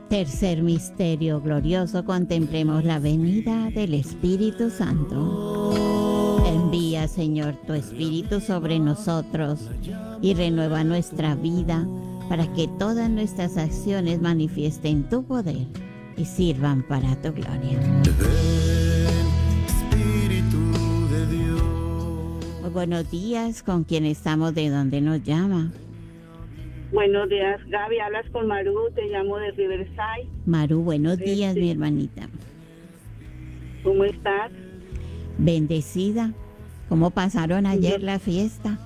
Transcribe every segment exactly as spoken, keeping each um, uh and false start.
Tercer misterio glorioso, contemplemos la venida del Espíritu Santo. Envía, Señor, tu Espíritu sobre nosotros y renueva nuestra vida para que todas nuestras acciones manifiesten tu poder y sirvan para tu gloria. Espíritu de Dios. Muy buenos días, ¿con quién estamos? ¿De dónde nos llama? Buenos días, Gaby, hablas con Maru, te llamo de Riverside. Maru, buenos días, Este, mi hermanita. ¿Cómo estás? Bendecida. ¿Cómo pasaron ayer Yo- la fiesta?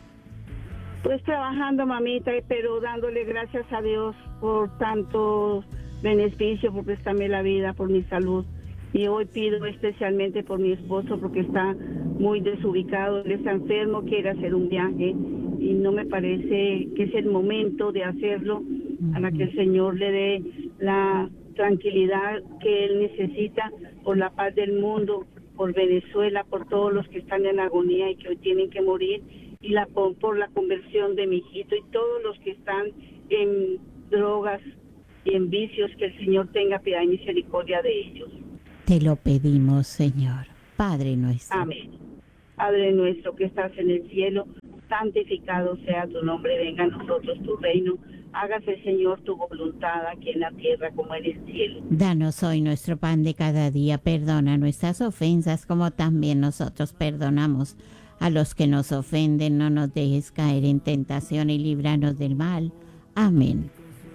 Pues trabajando, mamita, pero dándole gracias a Dios por tanto beneficio, por prestarme la vida, por mi salud. Y hoy pido especialmente por mi esposo porque está muy desubicado, él está enfermo, quiere hacer un viaje y no me parece que es el momento de hacerlo para que el Señor le dé la tranquilidad que él necesita por la paz del mundo, por Venezuela, por todos los que están en agonía y que hoy tienen que morir, y la por, por la conversión de mi hijito y todos los que están en drogas y en vicios, que el Señor tenga piedad y misericordia de ellos. Te lo pedimos, Señor. Padre nuestro. Amén. Padre nuestro que estás en el cielo, santificado sea tu nombre, venga a nosotros tu reino, hágase, Señor, tu voluntad aquí en la tierra como en el cielo. Danos hoy nuestro pan de cada día. Perdona nuestras ofensas como también nosotros perdonamos a los que nos ofenden. No nos dejes caer en tentación y líbranos del mal. Amén.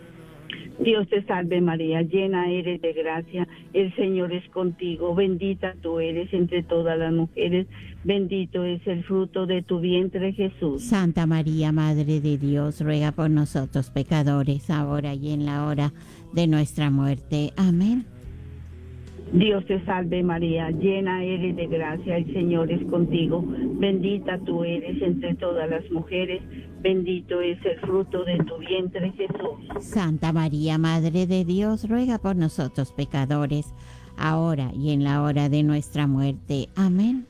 Dios te salve María, llena eres de gracia, el Señor es contigo, bendita tú eres entre todas las mujeres, bendito es el fruto de tu vientre Jesús. Santa María, Madre de Dios, ruega por nosotros pecadores, ahora y en la hora de nuestra muerte. Amén. Dios te salve María, llena eres de gracia, el Señor es contigo, bendita tú eres entre todas las mujeres, bendito es el fruto de tu vientre Jesús. Santa María, Madre de Dios, ruega por nosotros pecadores, ahora y en la hora de nuestra muerte. Amén.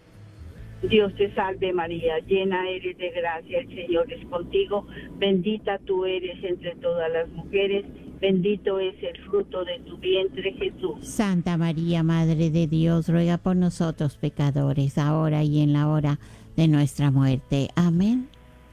Dios te salve María, llena eres de gracia, el Señor es contigo, bendita tú eres entre todas las mujeres, bendito es el fruto de tu vientre Jesús. Santa María, Madre de Dios, ruega por nosotros pecadores, ahora y en la hora de nuestra muerte. Amén.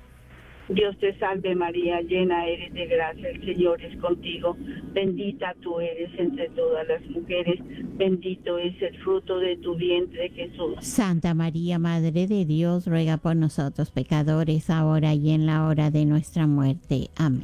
Dios te salve María, llena eres de gracia, el Señor es contigo, bendita tú eres entre todas las mujeres, bendito es el fruto de tu vientre Jesús. Santa María, Madre de Dios, ruega por nosotros pecadores, ahora y en la hora de nuestra muerte. Amén.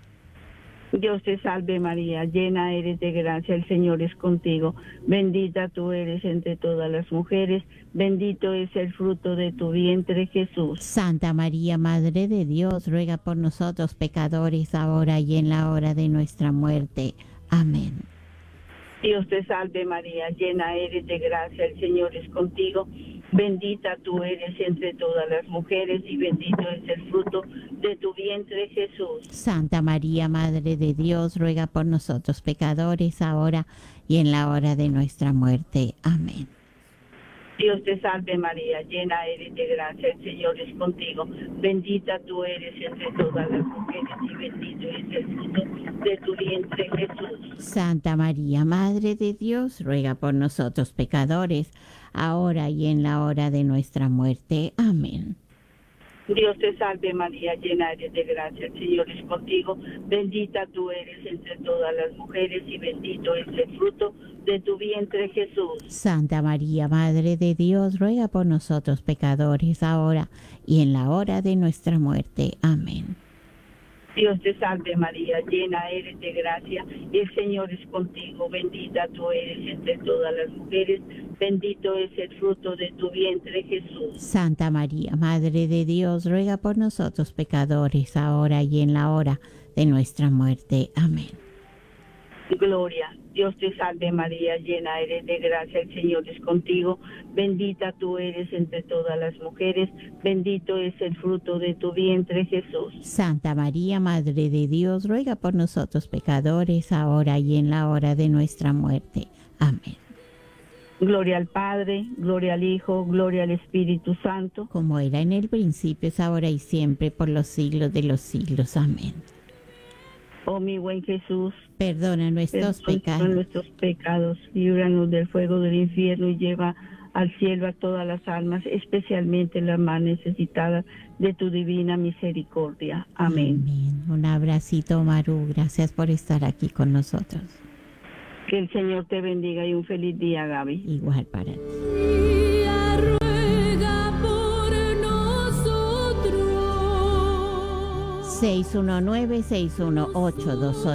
Dios te salve María, llena eres de gracia, el Señor es contigo, bendita tú eres entre todas las mujeres, bendito es el fruto de tu vientre Jesús. Santa María, Madre de Dios, ruega por nosotros pecadores, ahora y en la hora de nuestra muerte. Amén. Dios te salve María, llena eres de gracia, el Señor es contigo, bendita tú eres entre todas las mujeres y bendito es el fruto de tu vientre Jesús. Santa María, Madre de Dios, ruega por nosotros pecadores, ahora y en la hora de nuestra muerte. Amén. Dios te salve María, llena eres de gracia, el Señor es contigo, bendita tú eres entre todas las mujeres y bendito es el fruto de tu vientre Jesús. Santa María, Madre de Dios, ruega por nosotros pecadores, ahora y en la hora de nuestra muerte. Amén. Dios te salve María, llena eres de gracia, el Señor es contigo, bendita tú eres entre todas las mujeres y bendito es el fruto de tu vientre Jesús. Santa María, Madre de Dios, ruega por nosotros pecadores, ahora y en la hora de nuestra muerte. Amén. Dios te salve María, llena eres de gracia, el Señor es contigo, bendita tú eres entre todas las mujeres, bendito es el fruto de tu vientre Jesús. Santa María, Madre de Dios, ruega por nosotros pecadores, ahora y en la hora de nuestra muerte. Amén. Gloria, Dios te salve María, llena eres de gracia, el Señor es contigo, bendita tú eres entre todas las mujeres, bendito es el fruto de tu vientre Jesús. Santa María, Madre de Dios, ruega por nosotros pecadores, ahora y en la hora de nuestra muerte. Amén. Gloria al Padre, gloria al Hijo, gloria al Espíritu Santo. Como era en el principio, es ahora y siempre, por los siglos de los siglos. Amén. Oh mi buen Jesús, perdona nuestros perdona pecados. nuestros pecados, líbranos del fuego del infierno y lleva al cielo a todas las almas, especialmente las más necesitadas de tu divina misericordia. Amén. Amén. Un abracito, Maru. Gracias por estar aquí con nosotros. Que el Señor te bendiga y un feliz día, Gaby. Igual para ti. seis uno nueve, seis uno ocho, dos ocho.